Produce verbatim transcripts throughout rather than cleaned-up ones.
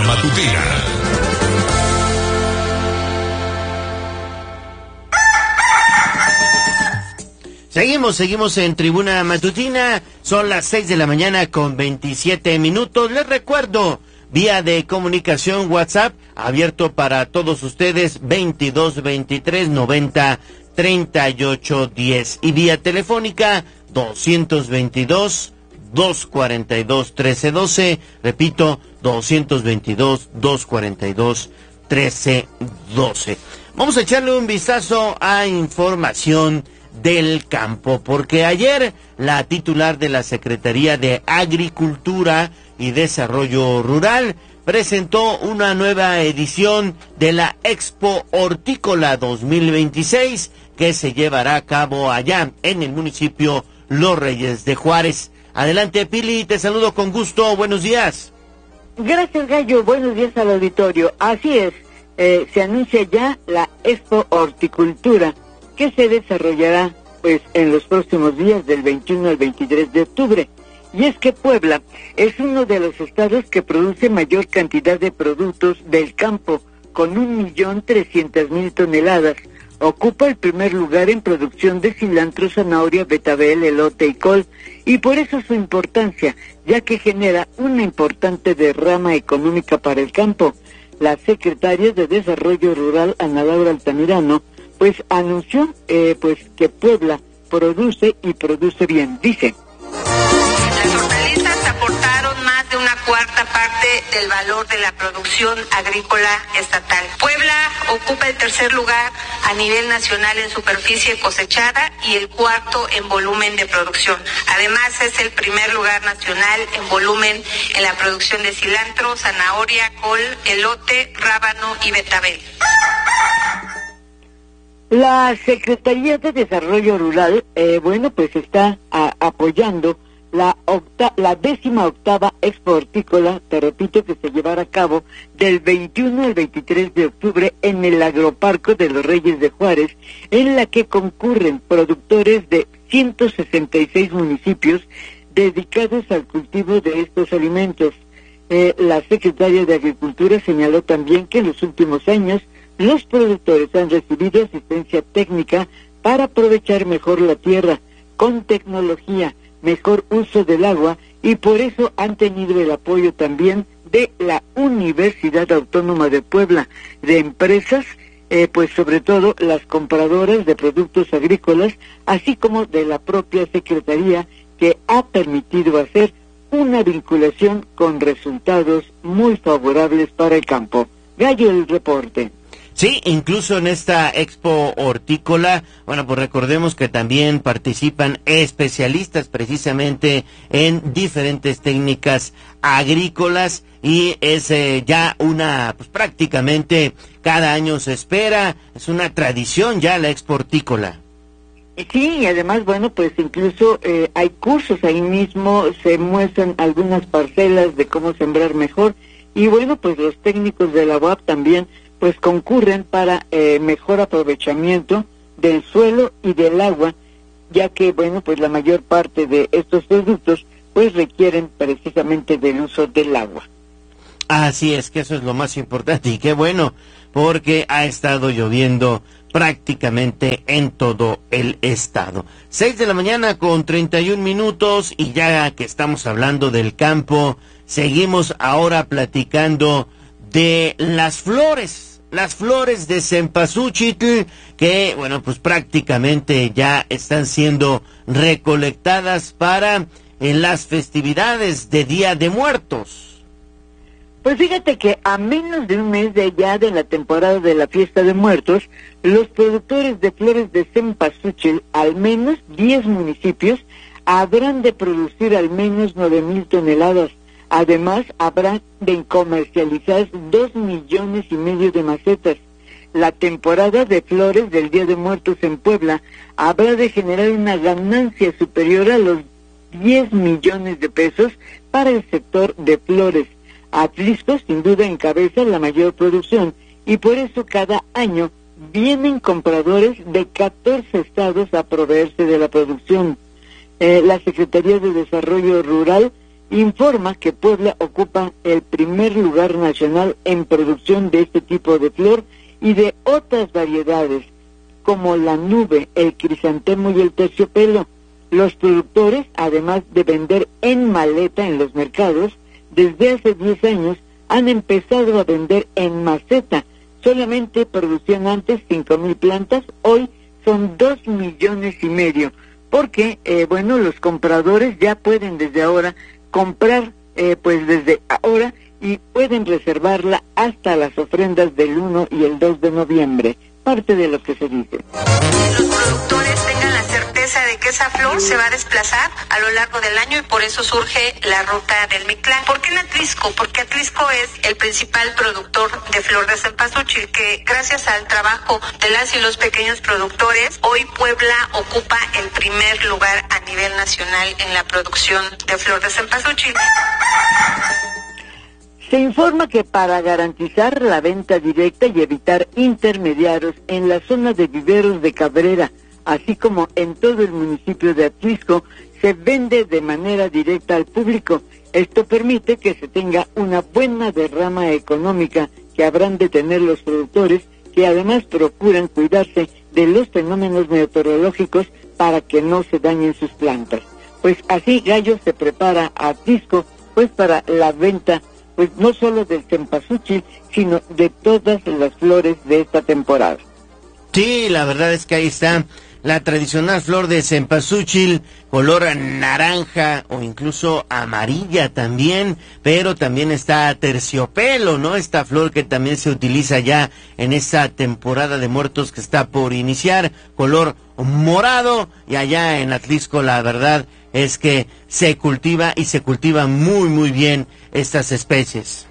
Matutina. Seguimos, seguimos en Tribuna Matutina, son las seis de la mañana con veintisiete minutos. Les recuerdo, vía de comunicación WhatsApp, abierto para todos ustedes, veintidós veintitrés noventa treinta y ocho diez. Y vía telefónica, doscientos veintidós doscientos cuarenta y dos trece doce, repito, doscientos veintidós doscientos cuarenta y dos trece doce. Vamos a echarle un vistazo a información del campo, porque ayer la titular de la Secretaría de Agricultura y Desarrollo Rural presentó una nueva edición de la Expo Hortícola dos mil veintiséis que se llevará a cabo allá en el municipio Los Reyes de Juárez. Adelante, Pili, te saludo con gusto, buenos días. Gracias, Gallo, buenos días al auditorio. Así es, eh, se anuncia ya la Expo Horticultura, que se desarrollará pues en los próximos días del veintiuno al veintitrés de octubre. Y es que Puebla es uno de los estados que produce mayor cantidad de productos del campo, con un millón trescientas mil toneladas. Ocupa el primer lugar en producción de cilantro, zanahoria, betabel, elote y col, y por eso su importancia, ya que genera una importante derrama económica para el campo. La secretaria de Desarrollo Rural, Ana Laura Altamirano, pues anunció eh, pues que Puebla produce y produce bien. Dice: las hortalizas aportaron más de una cuarta parte del valor de la producción agrícola estatal. Puebla ocupa el tercer lugar a nivel nacional en superficie cosechada y el cuarto en volumen de producción. Además, es el primer lugar nacional en volumen en la producción de cilantro, zanahoria, col, elote, rábano y betabel. La Secretaría de Desarrollo Rural, eh, bueno, pues está a, apoyando la octa, la décima octava Expo Hortícola, te repito, que se llevará a cabo del veintiuno al veintitrés de octubre en el Agroparco de los Reyes de Juárez, en la que concurren productores de ciento sesenta y seis municipios dedicados al cultivo de estos alimentos. Eh, la Secretaria de Agricultura señaló también que en los últimos años los productores han recibido asistencia técnica para aprovechar mejor la tierra, con tecnología, mejor uso del agua, y por eso han tenido el apoyo también de la Universidad Autónoma de Puebla, de empresas, eh, pues sobre todo las compradoras de productos agrícolas, así como de la propia Secretaría, que ha permitido hacer una vinculación con resultados muy favorables para el campo. Gallo, el reporte. Sí, incluso en esta Expo Hortícola, bueno, pues recordemos que también participan especialistas precisamente en diferentes técnicas agrícolas, y es eh, ya una, pues prácticamente cada año se espera, es una tradición ya la Expo Hortícola. Sí, y además, bueno, pues incluso eh, hay cursos ahí mismo, se muestran algunas parcelas de cómo sembrar mejor, y bueno, pues los técnicos de la U A P también pues concurren para eh, mejor aprovechamiento del suelo y del agua, ya que, bueno, pues la mayor parte de estos productos pues requieren precisamente del uso del agua. Así es, que eso es lo más importante, y qué bueno, porque ha estado lloviendo prácticamente en todo el estado. Seis de la mañana con treinta y un minutos, y ya que estamos hablando del campo, seguimos ahora platicando de las flores. Las flores de cempasúchil, que, bueno, pues prácticamente ya están siendo recolectadas para en las festividades de Día de Muertos. Pues fíjate que a menos de un mes de ya de la temporada de la Fiesta de Muertos, los productores de flores de cempasúchil, al menos diez municipios, habrán de producir al menos nueve mil toneladas. Además, habrá de comercializar dos millones y medio de macetas. La temporada de flores del Día de Muertos en Puebla habrá de generar una ganancia superior a los diez millones de pesos para el sector de flores. Atlisco, sin duda, encabeza la mayor producción, y por eso cada año vienen compradores de catorce estados a proveerse de la producción. Eh, la Secretaría de Desarrollo Rural informa que Puebla ocupa el primer lugar nacional en producción de este tipo de flor y de otras variedades, como la nube, el crisantemo y el terciopelo. Los productores, además de vender en maleta en los mercados, desde hace diez años han empezado a vender en maceta. Solamente producían antes cinco mil plantas, hoy son dos millones y medio, porque, eh, bueno, los compradores ya pueden desde ahora comprar, eh, pues desde ahora, y pueden reservarla hasta las ofrendas del uno y el dos de noviembre, parte de lo que se dice. Los productores tengan la certeza de que esa flor se va a desplazar a lo largo del año y por eso surge la ruta del Mictlán. ¿Por qué en Atlisco? Porque Atlisco es el principal productor de flor de cempasúchil, que gracias al trabajo de las y los pequeños productores, hoy Puebla ocupa el primer lugar a nivel nacional en la producción de flor de cempasúchil. Se informa que para garantizar la venta directa y evitar intermediarios en la zona de viveros de Cabrera, así como en todo el municipio de Atlisco, se vende de manera directa al público. Esto permite que se tenga una buena derrama económica que habrán de tener los productores, que además procuran cuidarse de los fenómenos meteorológicos para que no se dañen sus plantas. Pues así Gallo se prepara a Atlisco pues para la venta, pues no solo del cempasúchil, sino de todas las flores de esta temporada. Sí, la verdad es que ahí está la tradicional flor de cempasúchil, color naranja o incluso amarilla también, pero también está terciopelo, ¿no? Esta flor que también se utiliza ya en esta temporada de muertos que está por iniciar, color morado, y allá en Atlisco la verdad es que se cultiva y se cultiva muy muy bien estas especies.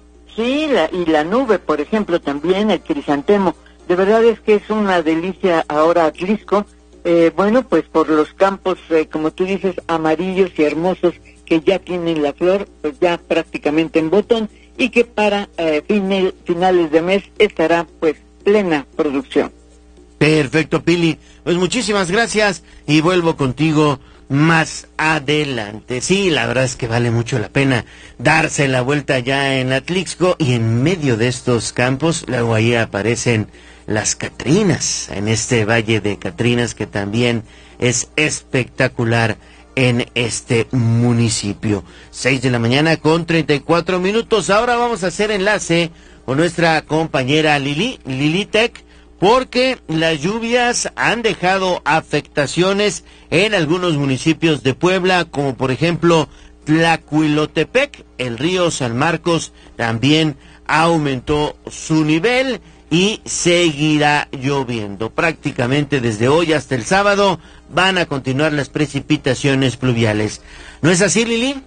Sí, la, y la nube, por ejemplo, también el crisantemo. De verdad es que es una delicia ahora Atlisco, eh, bueno, pues por los campos, eh, como tú dices, amarillos y hermosos que ya tienen la flor, pues ya prácticamente en botón, y que para eh, final, finales de mes estará pues plena producción. Perfecto, Pili. Pues muchísimas gracias y vuelvo contigo más adelante. Sí, la verdad es que vale mucho la pena darse la vuelta ya en Atlixco, y en medio de estos campos, luego ahí aparecen las Catrinas, en este Valle de Catrinas que también es espectacular en este municipio. Seis de la mañana con treinta y cuatro minutos. Ahora vamos a hacer enlace con nuestra compañera Lili, Lili Tech, porque las lluvias han dejado afectaciones en algunos municipios de Puebla, como por ejemplo Tlacuilotepec. El río San Marcos también aumentó su nivel y seguirá lloviendo. Prácticamente desde hoy hasta el sábado van a continuar las precipitaciones pluviales. ¿No es así, Lili?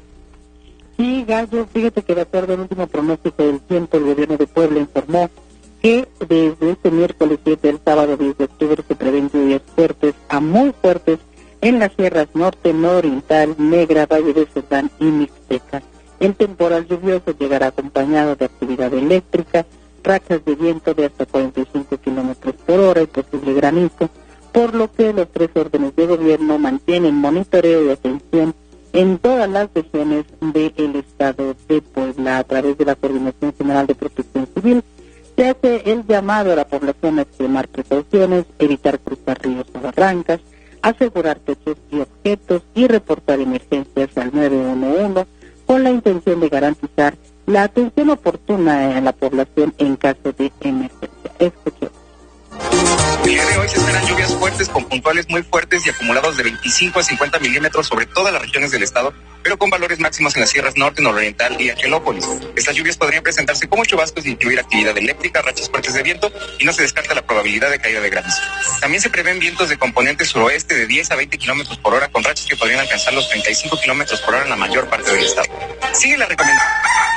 Sí, Gallo, fíjate que de acuerdo al último pronóstico del tiempo, el gobierno de Puebla informó que desde este miércoles siete del sábado diez de octubre se prevén lluvias fuertes a muy fuertes en las sierras norte, nororiental, Negra, Valle de Cerdán y Mixteca. El temporal lluvioso llegará acompañado de actividad eléctrica, rachas de viento de hasta cuarenta y cinco kilómetros por hora y posible granizo, por lo que los tres órdenes de gobierno mantienen monitoreo y atención en todas las regiones del estado de Puebla. A través de la Coordinación General de Protección Civil se hace el llamado a la población a extremar precauciones, evitar cruzar ríos o barrancas, asegurar techos y objetos y reportar emergencias al nueve uno uno con la intención de garantizar la atención oportuna a la población en caso de emergencia. Escuchemos. El día de hoy se esperan lluvias fuertes con puntuales muy fuertes y acumulados de veinticinco a cincuenta milímetros sobre todas las regiones del estado, pero con valores máximos en las sierras norte, nororiental y Angelópolis. Estas lluvias podrían presentarse como chubascos y incluir actividad eléctrica, rachas fuertes de viento, y no se descarta la probabilidad de caída de granizo. También se prevén vientos de componente suroeste de diez a veinte kilómetros por hora, con rachas que podrían alcanzar los treinta y cinco kilómetros por hora en la mayor parte del estado. Sigue la recomendación.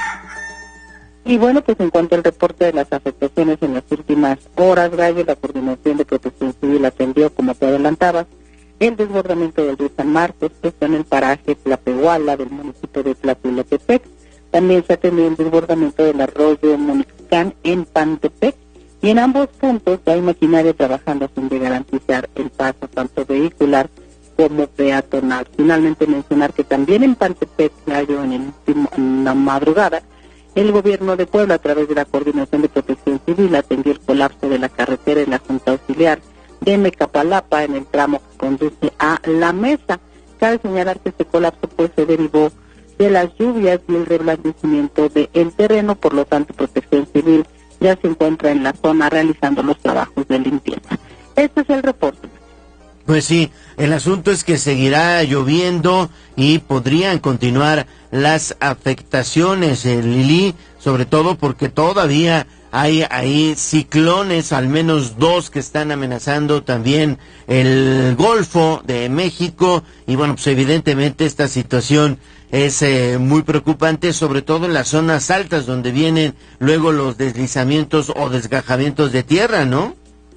Y bueno, pues en cuanto al reporte de las afectaciones en las últimas horas, Gallo, la Coordinación de Protección Civil atendió, como te adelantabas, el desbordamiento del río San Marcos, que está en el paraje Tlapehuala del municipio de Tlacuilotepec. También se atendió el desbordamiento del arroyo Monixcán en Pantepec, y en ambos puntos hay maquinaria trabajando a fin de garantizar el paso tanto vehicular como peatonal. Finalmente mencionar que también en Pantepec Gallo, en, el último, en la madrugada, el gobierno de Puebla, a través de la Coordinación de Protección Civil, atendió el colapso de la carretera en la Junta Auxiliar de Mecapalapa, en el tramo que conduce a La Mesa. Cabe señalar que este colapso pues se derivó de las lluvias y el reblandecimiento del terreno, por lo tanto Protección Civil ya se encuentra en la zona realizando los trabajos de limpieza. Este es el reporte. Pues sí, el asunto es que seguirá lloviendo y podrían continuar las afectaciones, eh, Lili, sobre todo porque todavía hay ahí ciclones, al menos dos que están amenazando también el Golfo de México, y bueno, pues evidentemente esta situación es eh, muy preocupante, sobre todo en las zonas altas donde vienen luego los deslizamientos o desgajamientos de tierra, ¿no?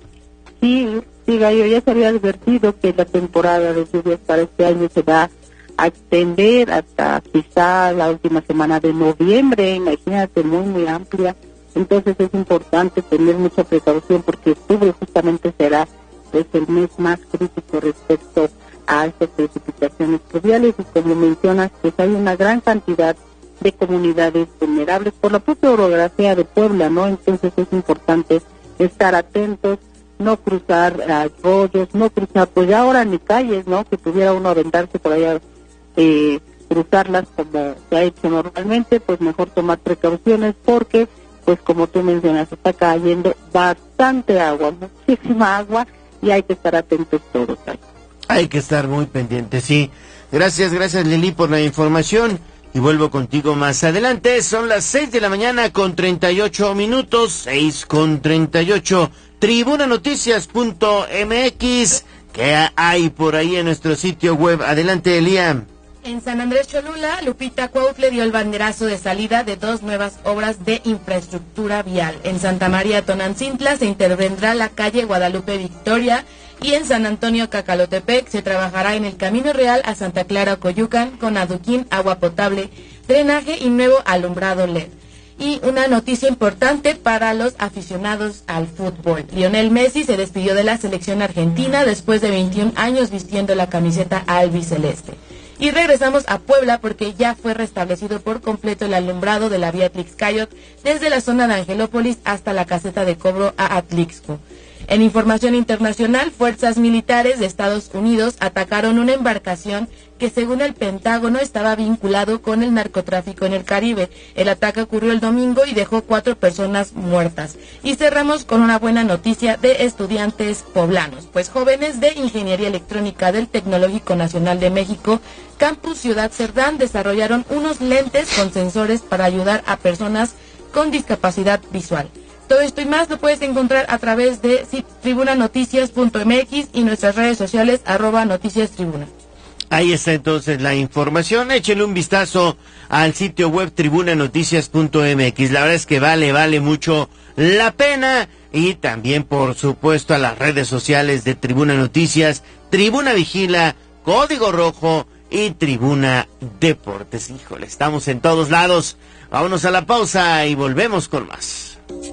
Sí, sí, Gallo, ya se había advertido que la temporada de lluvias para este año se va a extender hasta quizá la última semana de noviembre, imagínate, muy, muy amplia. Entonces es importante tener mucha precaución porque octubre justamente será pues, el mes más crítico respecto a estas precipitaciones pluviales, y como mencionas, pues hay una gran cantidad de comunidades vulnerables por la propia orografía de Puebla, ¿no? Entonces es importante estar atentos, no cruzar arroyos, no cruzar, pues ya ahora ni calles, ¿no? Que pudiera uno aventarse por allá, eh, cruzarlas como se ha hecho normalmente, pues mejor tomar precauciones porque, pues como tú mencionas, está cayendo bastante agua, muchísima agua, y hay que estar atentos todos ahí. Hay que estar muy pendientes, sí. Gracias, gracias Lili por la información. Y vuelvo contigo más adelante. Son las seis de la mañana con treinta y ocho minutos, seis con treinta y ocho. Tribuna Noticias punto M X. ¿Qué hay por ahí en nuestro sitio web? Adelante, Eliam. En San Andrés Cholula, Lupita Cuautle dio el banderazo de salida de dos nuevas obras de infraestructura vial. En Santa María Tonantzintla se intervendrá la calle Guadalupe Victoria, y en San Antonio Cacalotepec se trabajará en el Camino Real a Santa Clara Coyucan con adoquín, agua potable, drenaje y nuevo alumbrado L E D. Y una noticia importante para los aficionados al fútbol. Lionel Messi se despidió de la selección argentina después de veintiún años vistiendo la camiseta albiceleste. Y regresamos a Puebla porque ya fue restablecido por completo el alumbrado de la vía Atlixcayot desde la zona de Angelópolis hasta la caseta de cobro a Atlixco. En información internacional, fuerzas militares de Estados Unidos atacaron una embarcación que según el Pentágono estaba vinculado con el narcotráfico en el Caribe. El ataque ocurrió el domingo y dejó cuatro personas muertas. Y cerramos con una buena noticia de estudiantes poblanos, pues jóvenes de Ingeniería Electrónica del Tecnológico Nacional de México, Campus Ciudad Cerdán, desarrollaron unos lentes con sensores para ayudar a personas con discapacidad visual. Todo esto y más lo puedes encontrar a través de tribuna noticias punto M X y nuestras redes sociales arroba noticias tribuna. Ahí está entonces la información. Échale un vistazo al sitio web tribuna noticias punto M X. La verdad es que vale, vale mucho la pena. Y también, por supuesto, a las redes sociales de Tribuna Noticias, Tribuna Vigila, Código Rojo y Tribuna Deportes. Híjole, estamos en todos lados. Vámonos a la pausa y volvemos con más.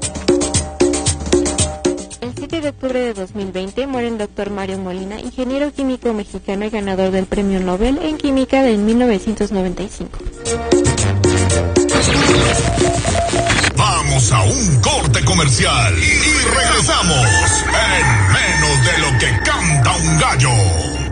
El siete de octubre de dos mil veinte muere el doctor Mario Molina, ingeniero químico mexicano y ganador del Premio Nobel en Química de mil novecientos noventa y cinco. Vamos a un corte comercial y regresamos en menos de lo que canta un gallo.